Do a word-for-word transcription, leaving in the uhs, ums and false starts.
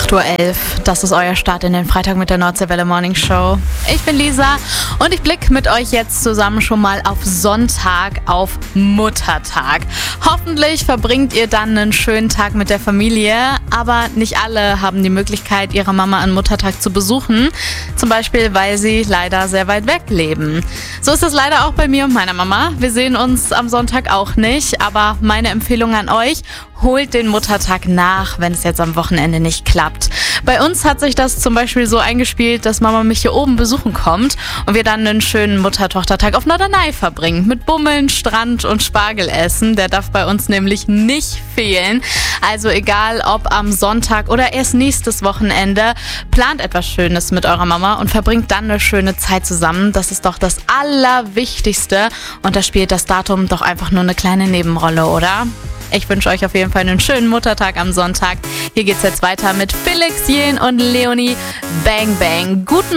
acht Uhr elf, das ist euer Start in den Freitag mit der Nordseewelle Morning Show. Ich bin Lisa und ich blicke mit euch jetzt zusammen schon mal auf Sonntag, auf Muttertag. Hoffentlich verbringt ihr dann einen schönen Tag mit der Familie, aber nicht alle haben die Möglichkeit, ihre Mama an Muttertag zu besuchen. Zum Beispiel, weil sie leider sehr weit weg leben. So ist es leider auch bei mir und meiner Mama. Wir sehen uns am Sonntag auch nicht, aber meine Empfehlung an euch: holt den Muttertag nach, wenn es jetzt am Wochenende nicht klappt. Bei uns hat sich das zum Beispiel so eingespielt, dass Mama mich hier oben besuchen kommt und wir dann einen schönen Mutter-Tochter-Tag auf Norderney verbringen. Mit Bummeln, Strand und Spargelessen. Der darf bei uns nämlich nicht fehlen. Also egal ob am Sonntag oder erst nächstes Wochenende, plant etwas Schönes mit eurer Mama und verbringt dann eine schöne Zeit zusammen. Das ist doch das Allerwichtigste und da spielt das Datum doch einfach nur eine kleine Nebenrolle, oder? Ich wünsche euch auf jeden Fall einen schönen Muttertag am Sonntag. Hier geht's jetzt weiter mit Felix Jähn und Leonie Bang Bang. Guten